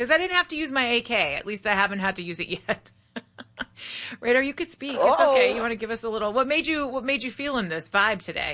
because I didn't have to use my AK. At least I haven't had to use it yet. Radar, you could speak. It's okay. You want to give us a little? What made you feel in this vibe today?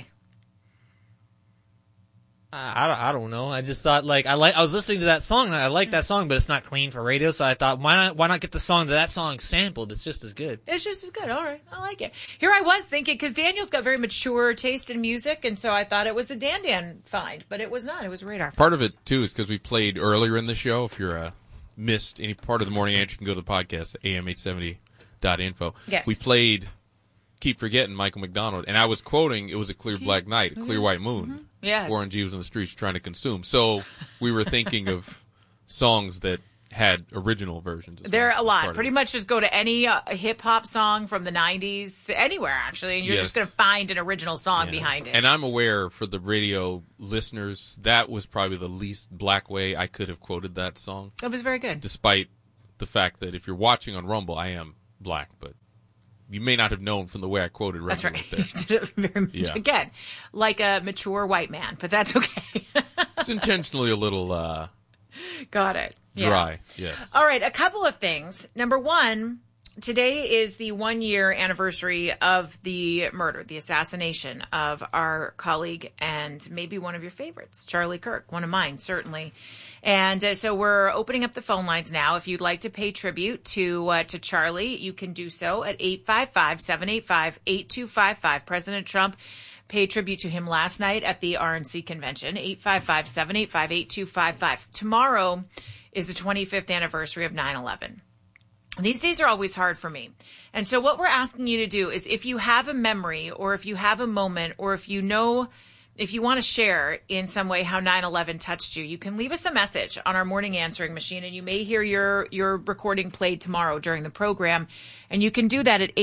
I don't know. I just thought I was listening to that song and I like that song, but it's not clean for radio. So I thought, why not get the song that song sampled? It's just as good. It's just as good. All right, I like it. Here I was thinking, because Daniel's got very mature taste in music, and so I thought it was a Dan find, but it was not. It was Radar. Part of it too is because we played earlier in the show. If you're missed any part of the morning answer, you can go to the podcast am870.info. Yes, we played Keep Forgetting Michael McDonald, and I was quoting, it was a clear black night, a clear white moon. Mm-hmm. Yes. Warren G was in the streets trying to consume. So we were thinking of songs that had original versions. There are a lot. Pretty much just go to any hip-hop song from the 90s, anywhere, actually, and you're just going to find an original song behind it. And I'm aware, for the radio listeners, that was probably the least black way I could have quoted that song. That was very good. Despite the fact that if you're watching on Rumble, I am black, but you may not have known from the way I quoted. That's right. You did it very much, again, like a mature white man, but that's okay. It's intentionally a little got it. Dry, yes. All right, a couple of things. Number one, today is the 1-year anniversary of the murder, the assassination of our colleague and maybe one of your favorites, Charlie Kirk, one of mine, certainly. And so we're opening up the phone lines now. If you'd like to pay tribute to Charlie, you can do so at 855-785-8255. President Trump paid tribute to him last night at the RNC convention, 855-785-8255. Tomorrow is the 25th anniversary of 9/11. These days are always hard for me. And so what we're asking you to do is, if you have a memory or if you have a moment or if you want to share in some way how 9/11 touched you, you can leave us a message on our morning answering machine, and you may hear your recording played tomorrow during the program. And you can do that at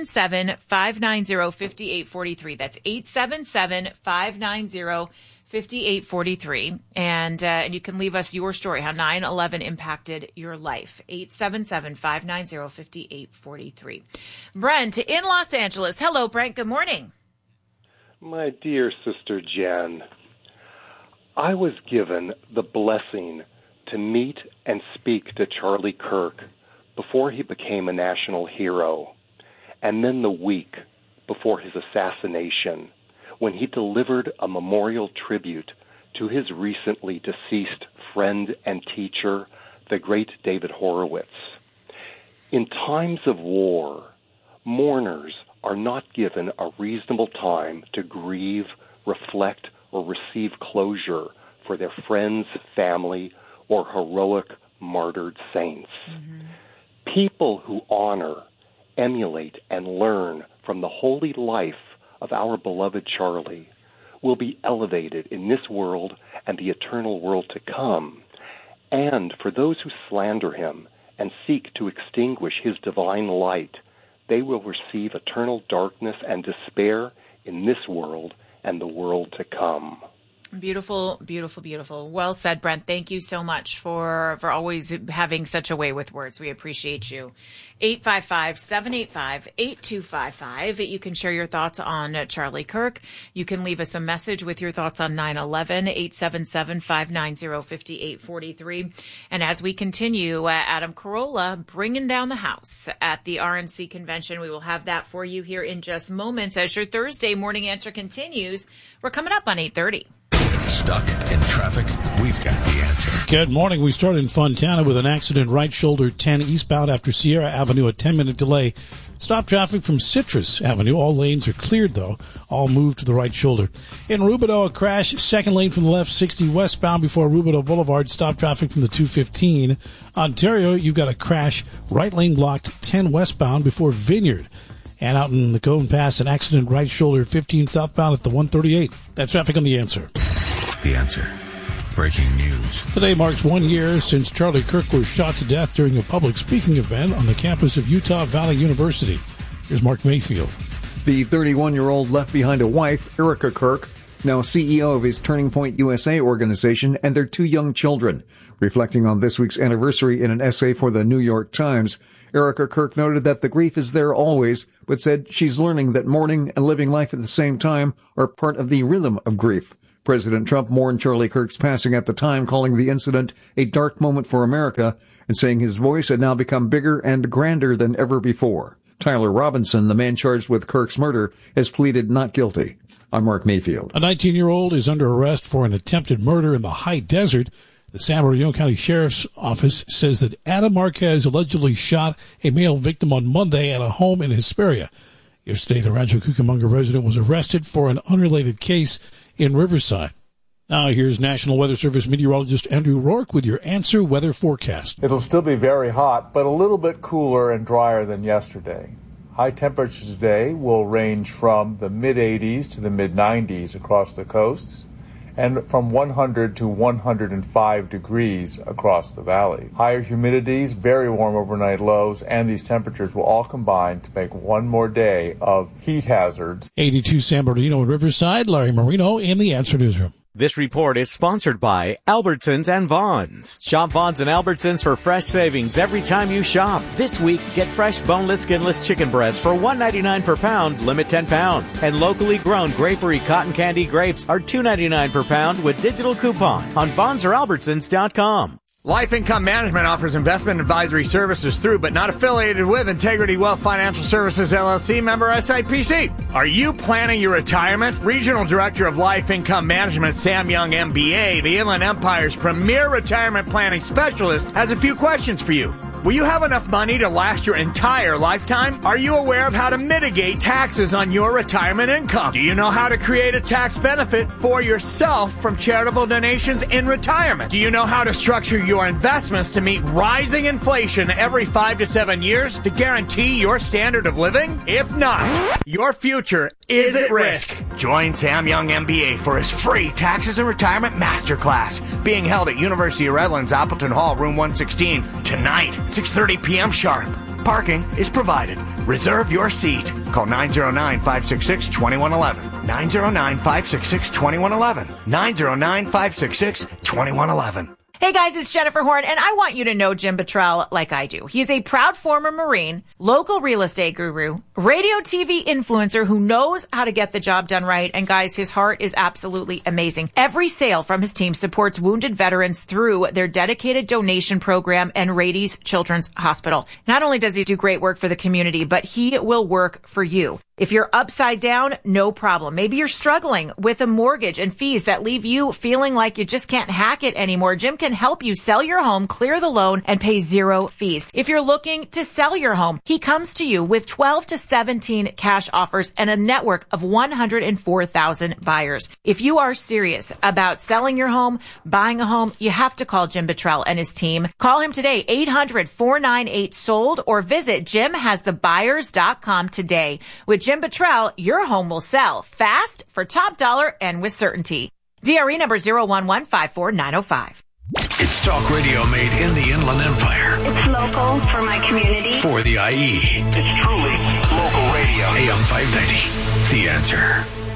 877-590-5843. That's 877-590-5843. And you can leave us your story, how 9/11 impacted your life. 877-590-5843. Brent in Los Angeles. Hello, Brent. Good morning. My dear Sister Jen, I was given the blessing to meet and speak to Charlie Kirk before he became a national hero, and then the week before his assassination, when he delivered a memorial tribute to his recently deceased friend and teacher, the great David Horowitz. In times of war, mourners are not given a reasonable time to grieve, reflect, or receive closure for their friends, family, or heroic martyred saints. Mm-hmm. People who honor, emulate, and learn from the holy life of our beloved Charlie will be elevated in this world and the eternal world to come. And for those who slander him and seek to extinguish his divine light, they will receive eternal darkness and despair in this world and the world to come. Beautiful, beautiful, beautiful. Well said, Brent. Thank you so much for always having such a way with words. We appreciate you. 855-785-8255. You can share your thoughts on Charlie Kirk. You can leave us a message with your thoughts on 9/11, 877-590-5843. And as we continue, Adam Carolla bringing down the house at the RNC convention. We will have that for you here in just moments as your Thursday morning answer continues. We're coming up on 8:30. Stuck in traffic? We've got the answer. Good morning. We start in Fontana with an accident right shoulder 10 eastbound after Sierra Avenue, a 10-minute delay. Stop traffic from Citrus Avenue. All lanes are cleared, though. All move to the right shoulder. In Rubidoux, a crash, second lane from the left, 60 westbound before Rubidoux Boulevard. Stop traffic from the 215. Ontario, you've got a crash, right lane blocked, 10 westbound before Vineyard. And out in the Cone Pass, an accident right shoulder 15 southbound at the 138. That's traffic on The Answer. The Answer. Breaking news. Today marks 1 year since Charlie Kirk was shot to death during a public speaking event on the campus of Utah Valley University. Here's Mark Mayfield. The 31-year-old left behind a wife, Erica Kirk, now CEO of his Turning Point USA organization, and their 2 young children. Reflecting on this week's anniversary in an essay for the New York Times, Erica Kirk noted that the grief is there always, but said she's learning that mourning and living life at the same time are part of the rhythm of grief. President Trump mourned Charlie Kirk's passing at the time, calling the incident a dark moment for America and saying his voice had now become bigger and grander than ever before. Tyler Robinson, the man charged with Kirk's murder, has pleaded not guilty. I'm Mark Mayfield. A 19-year-old is under arrest for an attempted murder in the high desert. The San Bernardino County Sheriff's Office says that Adam Marquez allegedly shot a male victim on Monday at a home in Hesperia. Yesterday, the Rancho Cucamonga resident was arrested for an unrelated case in Riverside. Now, here's National Weather Service meteorologist Andrew Rourke with your Answer Weather Forecast. It'll still be very hot, but a little bit cooler and drier than yesterday. High temperatures today will range from the mid-80s to the mid-90s across the coasts, and from 100 to 105 degrees across the valley. Higher humidities, very warm overnight lows, and these temperatures will all combine to make one more day of heat hazards. 82 San Bernardino and Riverside, Larry Marino in the Answer Newsroom. This report is sponsored by Albertsons and Vons. Shop Vons and Albertsons for fresh savings every time you shop. This week, get fresh boneless, skinless chicken breasts for $1.99 per pound, limit 10 pounds. And locally grown Grapery cotton candy grapes are $2.99 per pound with digital coupon on Vons or Albertsons.com. Life Income Management offers investment advisory services through but not affiliated with Integrity Wealth Financial Services, LLC, member SIPC. Are you planning your retirement? Regional Director of Life Income Management, Sam Young, MBA, the Inland Empire's premier retirement planning specialist, has a few questions for you. Will you have enough money to last your entire lifetime? Are you aware of how to mitigate taxes on your retirement income? Do you know how to create a tax benefit for yourself from charitable donations in retirement? Do you know how to structure your investments to meet rising inflation every 5 to 7 years to guarantee your standard of living? If not, your future is at risk. Join Sam Young, MBA, for his free Taxes and Retirement Masterclass being held at University of Redlands, Appleton Hall, room 116 tonight. 6:30 p.m. sharp. Parking is provided. Reserve your seat. Call 909-566-2111. 909-566-2111. 909-566-2111. Hey guys, it's Jennifer Horn, and I want you to know Jim Bottrell like I do. He's a proud former Marine, local real estate guru, radio TV influencer who knows how to get the job done right. And guys, his heart is absolutely amazing. Every sale from his team supports wounded veterans through their dedicated donation program and Rady's Children's Hospital. Not only does he do great work for the community, but he will work for you. If you're upside down, no problem. Maybe you're struggling with a mortgage and fees that leave you feeling like you just can't hack it anymore. Jim can help you sell your home, clear the loan, and pay zero fees. If you're looking to sell your home, he comes to you with 12 to 17 cash offers and a network of 104,000 buyers. If you are serious about selling your home, buying a home, you have to call Jim Bottrell and his team. Call him today, 800-498-SOLD, or visit jimhasthebuyers.com today. With Jim Bottrell, your home will sell fast, for top dollar, and with certainty. DRE number 01154-905. It's talk radio made in the Inland Empire. It's local for my community. For the IE. It's truly local radio. AM 590. The Answer.